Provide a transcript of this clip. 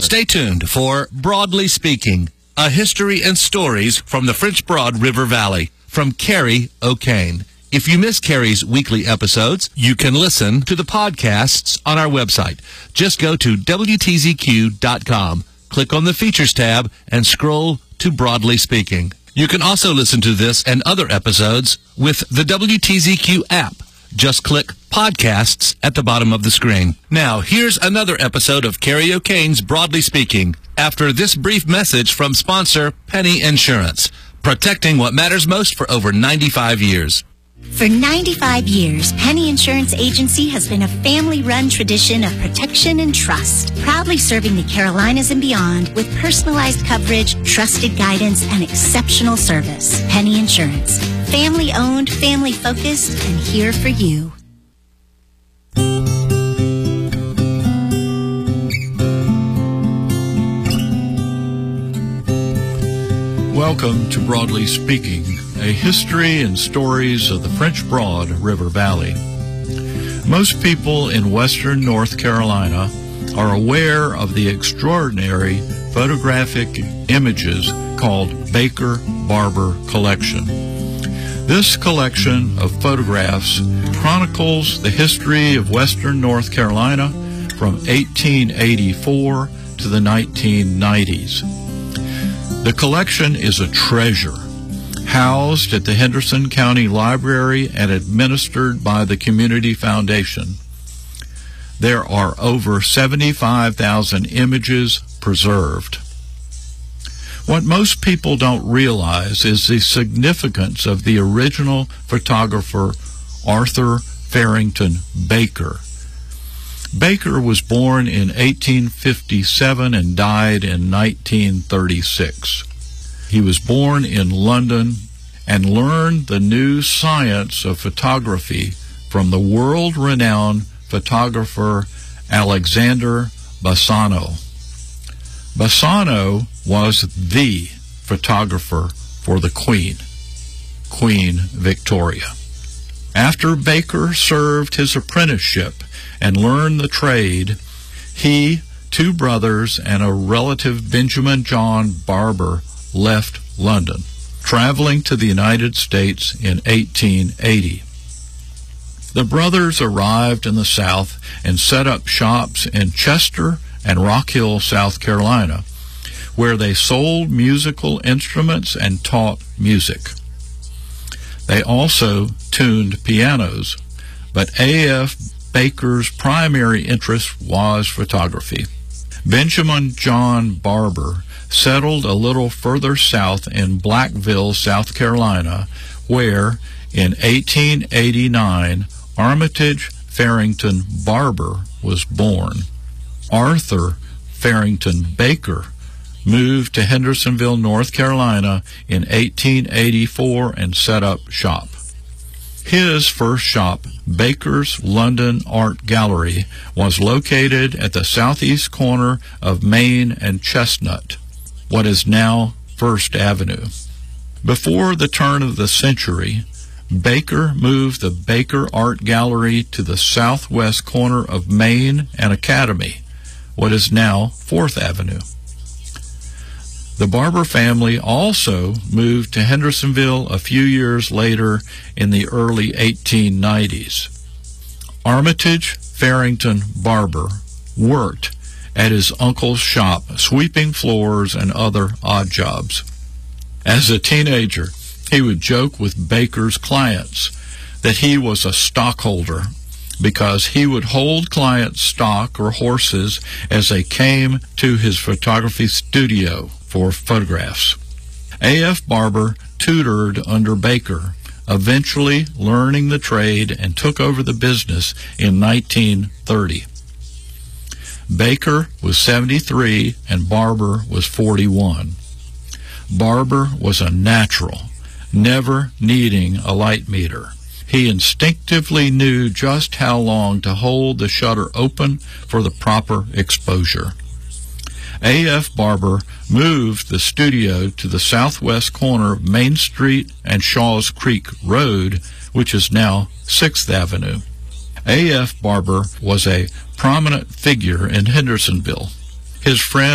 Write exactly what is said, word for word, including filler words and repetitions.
Stay tuned for Broadly Speaking, a history and stories from the French Broad River Valley, from Carrie O'Kane. If you miss Carrie's weekly episodes, you can listen to the podcasts on our website. Just go to W T Z Q dot com, click on the Features tab, and scroll to Broadly Speaking. You can also listen to this and other episodes with the W T Z Q app. Just click Podcasts at the bottom of the screen. Now, here's another episode of Carrie O'Kane's Broadly Speaking, after this brief message from sponsor Penny Insurance, protecting what matters most for over ninety-five years. For ninety-five years, Penny Insurance Agency has been a family-run tradition of protection and trust, proudly serving the Carolinas and beyond with personalized coverage, trusted guidance, and exceptional service. Penny Insurance, family-owned, family-focused, and here for you. Welcome to Broadly Speaking, a history and stories of the French Broad River Valley. Most people in western North Carolina are aware of the extraordinary photographic images called Baker Barber Collection. This collection of photographs chronicles the history of western North Carolina from eighteen eighty-four to the nineteen nineties. The collection is a treasure, housed at the Henderson County Library and administered by the Community Foundation. There are over seventy-five thousand images preserved. What most people don't realize is the significance of the original photographer Arthur Farrington Baker. Baker was born in eighteen fifty-seven and died in nineteen thirty-six. He was born in London and learned the new science of photography from the world-renowned photographer Alexander Bassano. Bassano was the photographer for the Queen, Queen Victoria. After Baker served his apprenticeship and learned the trade, he, two brothers, and a relative, Benjamin John Barber, left London, traveling to the United States in eighteen eighty. The brothers arrived in the South and set up shops in Chester and Rock Hill, South Carolina, where they sold musical instruments and taught music. They also tuned pianos, but A F Baker's primary interest was photography. Benjamin John Barber settled a little further south in Blackville, South Carolina, where in eighteen eighty-nine Armitage Farrington Barber was born. Arthur Farrington Baker moved to Hendersonville, North Carolina in eighteen eighty-four and set up shop. His first shop, Baker's London Art Gallery, was located at the southeast corner of Main and Chestnut, what is now First Avenue. Before the turn of the century, Baker moved the Baker Art Gallery to the southwest corner of Main and Academy, what is now Fourth Avenue. The Barber family also moved to Hendersonville a few years later in the early eighteen nineties. Armitage Farrington Barber worked at his uncle's shop, sweeping floors and other odd jobs. As a teenager, he would joke with Baker's clients that he was a stockholder because he would hold clients' stock or horses as they came to his photography studio for photographs. A F Barber tutored under Baker, eventually learning the trade, and took over the business in nineteen thirty. Baker was seventy-three and Barber was forty-one. Barber was a natural, never needing a light meter. He instinctively knew just how long to hold the shutter open for the proper exposure. A F Barber moved the studio to the southwest corner of Main Street and Shaw's Creek Road, which is now Sixth Avenue. A F Barber was a prominent figure in Hendersonville. His friend